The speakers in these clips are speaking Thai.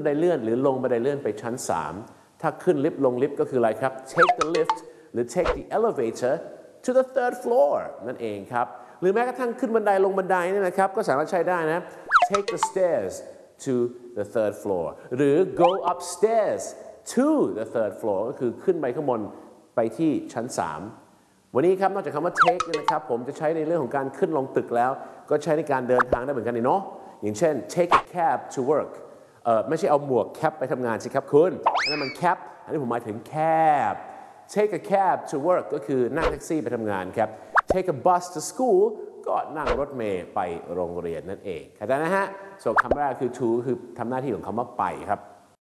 ไดเลื่อนหรือลงบันไดเลื่อนไปชั้น3ถ้าขึ้นลิฟต์ลงลิฟต์ก็คืออะไรครับ take the lift หรือ take the elevator to the third floor นั่นเองครับหรือแม้กระทั่งขึ้นบันไดลงบันไดนี่นะครับก็สามารถใช้ได้นะ take the stairs to the third floor หรือ go upstairs to the third floor ก็คือขึ้นไปข้างบนไปที่ชั้น3วันนี้ครับนอกจากคำว่า take นะครับผมจะใช้ในเรื่องของการขึ้นลงตึกแล้วก็ใช้ในการเดินทางได้เหมือนกันเนาะอย่างเช่น take a cab to work ไม่ใช่เอาหมวกแคปไปทำงานสิครับคุณอันนั้นมันแคปอันนี้ผมหมายถึง cab take a cab to work ก็คือนั่งแท็กซี่ไปทำงานครับ take a bus to school ก็นั่งรถเมล์ไปโรงเรียนนั่นเองเข้าใจนะฮะส่วนคำแรกคือ to คือทำหน้าที่ของคำว่าไปครับ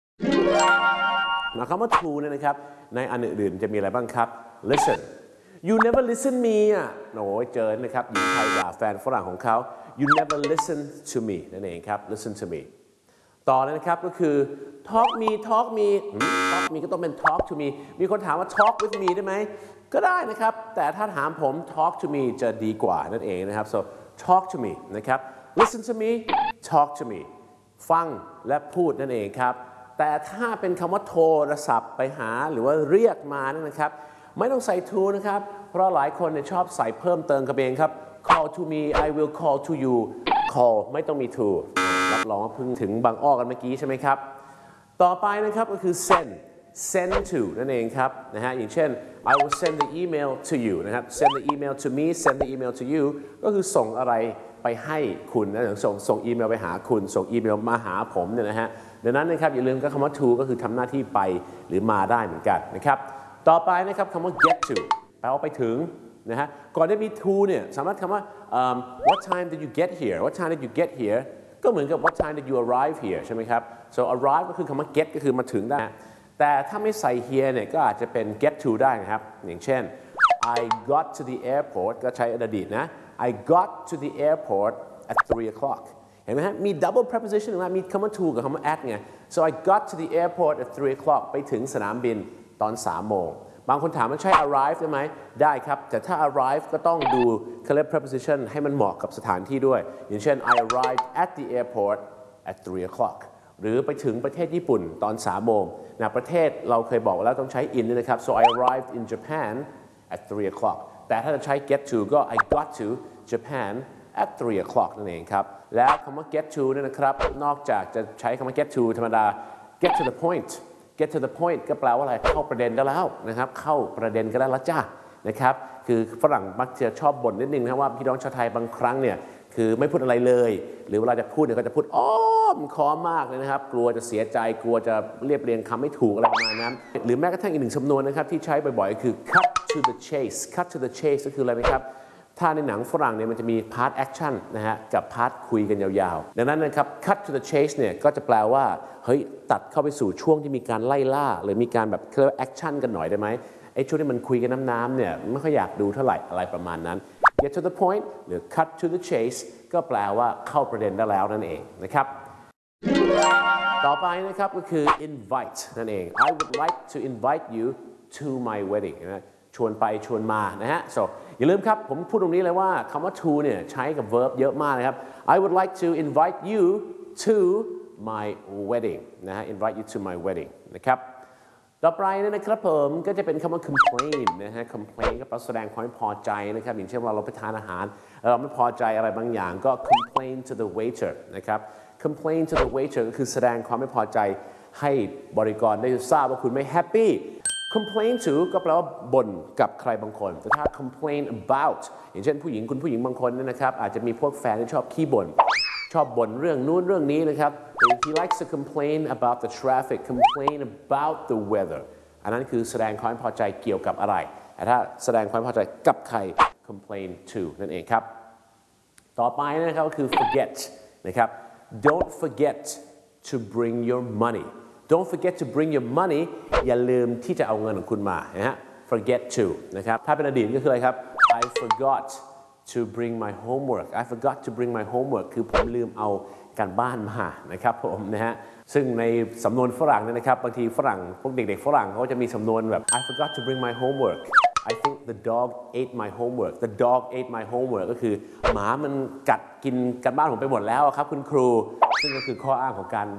คำว่า to เนี่ยนะครับในอันอื่นๆจะมีอะไรบ้างครับ listen you never listen me อ่ะโอ้ยเจอนะครับหญิงไทยด่าแฟนฝรั่งของเขา you never listen to me นั่นเองครับ listen to me ต่อเลยนะครับก็คือ talk me talk me talk me ก็ต้องเป็น talk to me มีคนถามว่า talk with me ได้ไหมก็ได้นะครับแต่ถ้าถามผม talk to me จะดีกว่านั่นเองนะครับ so talk to me นะครับ listen to me talk to me ฟังและพูดนั่นเองครับแต่ถ้าเป็นคำว่าโทรศัพท์ไปหาหรือว่าเรียกมานั่นนะครับไม่ต้องใส่ to นะครับเพราะหลายคนชอบใส่เพิ่มเติมกันเองครับ call to me I will call to you call ไม่ต้องมี to รับรองว่าเพิ่งถึงบางอ้อกันเมื่อกี้ใช่ไหมครับต่อไปนะครับก็คือ send to นั่นเองครับนะฮะอย่างเช่น I will send the email to you นะครับ send the email to me send the email to you ก็คือส่งอะไรไปให้คุณนะส่งอีเมลไปหาคุณส่งอีเมลมาหาผมเนี่ยนะฮะดังนั้นนะครับอย่าลืมคำว่า to ก็คือทำหน้าที่ไปหรือมาได้เหมือนกันนะครับต่อไปนะครับคำว่า get to แปลว่าไปถึงนะฮะก่อนจะมี to เนี่ยสามารถคำว่า what time did you get here what time did you get here ก็เหมือนกับ what time did you arrive here ใช่ไหมครับ so arrive ก็คือคำว่า get ก็คือมาถึงได้แต่ถ้าไม่ใส่ here เนี่ยก็อาจจะเป็น get to ได้นะครับอย่างเช่น I got to the airport ก็ใช้อดีตนะ I got to the airport at 3 o'clock เห็นไหมฮะมี double preposition นะมีคำว่า to กับคำว่า at ไง so I got to the airport at 3 o'clock ไปถึงสนามบินตอน3 โมงบางคนถามว่าใช้ arrive ได้ไหมได้ครับแต่ถ้า arrive ก็ต้องดู preposition ให้มันเหมาะกับสถานที่ด้วยอย่างเช่น I arrived at the airport at 3 o'clock หรือไปถึงประเทศญี่ปุ่นตอน3 โมงนะประเทศเราเคยบอกแล้วต้องใช้ in นะครับ so I arrived in Japan at 3 o'clock แต่ถ้าจะใช้ get to ก็ I got to Japan at 3 o'clock นั่นเองครับและคำว่า get to เนี่ยนะครับนอกจากจะใช้คำว่า get to ธรรมดา get to the point get to the point ก็แปลว่าอะไรเข้าประเด็นได้แล้วนะครับเข้าประเด็นก็ได้แล้วจ้านะครับคือฝรั่งมักจะชอบบ่นนิดนึงนะว่าพี่น้องชาวไทยบางครั้งเนี่ยคือไม่พูดอะไรเลยหรือเวลาจะพูดเนี่ยก็จะพูดอ้อมค้อมมากเลยนะครับกลัวจะเสียใจกลัวจะเรียบเรียงคำไม่ถูกอะไรประมาณนั้นหรือแม้กระทั่งอีกหนึ่งสำนวนนะครับที่ใช้บ่อยๆคือ cut to the chase cut to the chase ก็คืออะไรไหมครับถ้าในหนังฝรั่งเนี่ยมันจะมี part action นะฮะกับ part คุยกันยาวๆดังนั้นนะครับ cut to the chase เนี่ยก็จะแปลว่าเฮ้ยตัดเข้าไปสู่ช่วงที่มีการไล่ล่าหรือมีการแบบเรียกว่า action กันหน่อยได้ไหมไอ้ช่วงที่มันคุยกันน้ำๆเนี่ยไม่ค่อยอยากดูเท่าไหร่อะไรประมาณนั้น get to the point หรือ cut to the chase ก็แปลว่าเข้าประเด็นได้แล้วนั่นเองนะครับต่อไปนะครับก็คือ invite นั่นเอง I would like to invite you to my wedding นะชวนไปชวนมานะฮะ so อย่าลืมครับผมพูดตรงนี้เลยว่าคำว่า to เนี่ยใช้กับ verb เยอะมากนะครับ I would like to invite you to my wedding นะฮะ invite you to my wedding นะครับต่อไปนะครับผมก็จะเป็นคำว่า complain นะฮะ complain ก็แปลแสดงความไม่พอใจนะครับอย่างเช่นเราไปทานอาหารเราไม่พอใจอะไรบางอย่างก็ complain to the waiter นะครับ complain to the waiter ก็คือแสดงความไม่พอใจให้บริกรได้ทราบว่าคุณไม่ happy complain to ก็แปลว่าบ่นกับใครบางคนแต่ถ้า complain about อย่างเช่นผู้หญิงคุณผู้หญิงบางคนเนี่ยนะครับอาจจะมีพวกแฟนที่ชอบขี้บ่นชอบบ่นเรื่องนู้นเรื่องนี้นะครับ he likes to complain about the traffic complain about the weather อันนั้นคือแสดงความพอใจเกี่ยวกับอะไรแต่ถ้าแสดงความพอใจกับใคร complain to นั่นเองครับต่อไปนะครับก็คือ forget นะครับ don't forget to bring your money Don't forget to bring your money อย่าลืมที่จะเอาเงินของคุณมานะฮะ forget to นะครับถ้าเป็นอดีตก็คืออะไรครับ I forgot to bring my homework I forgot to bring my homework คือผมลืมเอาการบ้านมานะครับผมนะฮะซึ่งในสำนวนฝรั่งเนี่ยนะครับบางทีฝรั่งพวกเด็กๆฝรั่งเขาจะมีสำนวนแบบ I forgot to bring my homework I think the dog ate my homework the dog ate my homework ก็คือหมามันกัดกินการบ้านผมไปหมดแล้วครับคุณครูซึ่งก็คือข้ออ้างของการ